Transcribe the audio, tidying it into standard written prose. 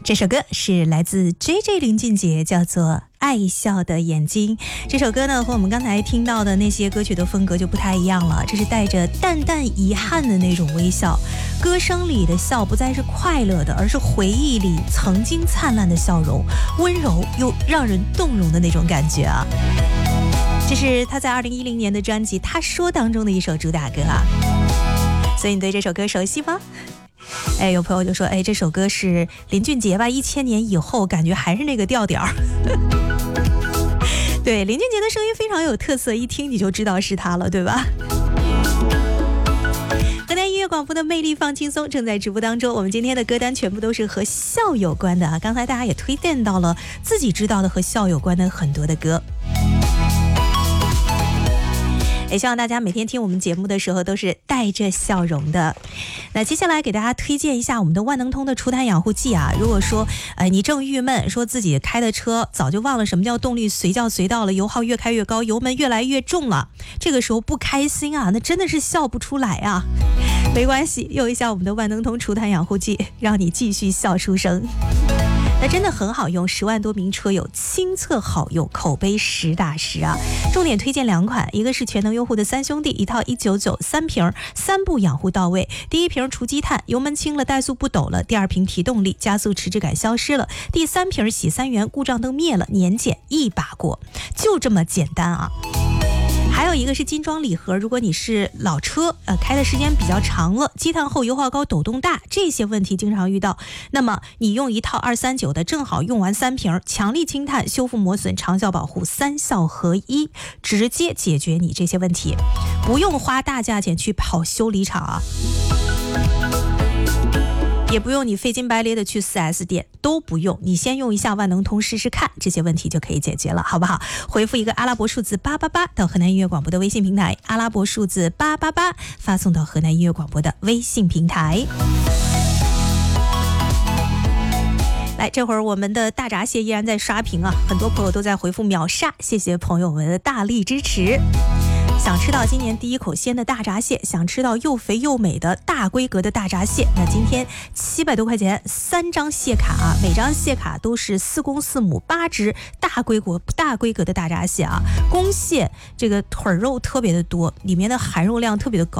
这首歌是来自 JJ 林俊杰，叫做爱笑的眼睛。这首歌呢和我们刚才听到的那些歌曲的风格就不太一样了，这是带着淡淡遗憾的那种微笑，歌声里的笑不再是快乐的，而是回忆里曾经灿烂的笑容，温柔又让人动容的那种感觉啊。这是他在2010年的专辑《他说》当中的一首主打歌啊。所以你对这首歌熟悉吗？有朋友就说这首歌是林俊杰吧，1000年以后感觉还是那个调调。对，林俊杰的声音非常有特色，一听你就知道是他了，对吧？河南音乐广播的魅力放轻松正在直播当中，我们今天的歌单全部都是和笑有关的啊。刚才大家也推荐到了自己知道的和笑有关的很多的歌。也希望大家每天听我们节目的时候都是带着笑容的。那接下来给大家推荐一下我们的万能通的除碳养护剂啊。如果说你正郁闷，说自己开的车早就忘了什么叫动力随叫随到了，油耗越开越高，油门越来越重了，这个时候不开心啊，那真的是笑不出来啊。没关系，用一下我们的万能通除碳养护剂，让你继续笑出声。那真的很好用，10万多名车友亲测好用，口碑实打实啊。重点推荐2款，一个是全能优护的3兄弟，一套199 3瓶，3步养护到位。第1瓶除积碳，油门轻了，怠速不抖了；第2瓶提动力，加速迟滞感消失了；第3瓶洗3元，故障灯灭了，年检一把过，就这么简单啊。还有一个是金装礼盒，如果你是老车开的时间比较长了，积碳后油耗高，抖动大，这些问题经常遇到，那么你用一套239的，正好用完3瓶，强力清碳，修复磨损，长效保护，3效合一，直接解决你这些问题，不用花大价钱去跑修理厂啊，也不用你费劲白咧的去 4S 店，都不用，你先用一下万能通试试看，这些问题就可以解决了，好不好？回复一个阿拉伯数字888到河南音乐广播的微信平台，阿拉伯数字888发送到河南音乐广播的微信平台。来，这会儿我们的大闸蟹依然在刷屏啊，很多朋友都在回复秒杀，谢谢朋友们的大力支持。想吃到今年第一口鲜的大闸蟹，想吃到又肥又美的大规格的大闸蟹，那今天700多块钱3张蟹卡啊，每张蟹卡都是4公4母8只大规格的大闸蟹啊。公蟹这个腿肉特别的多，里面的含肉量特别的高。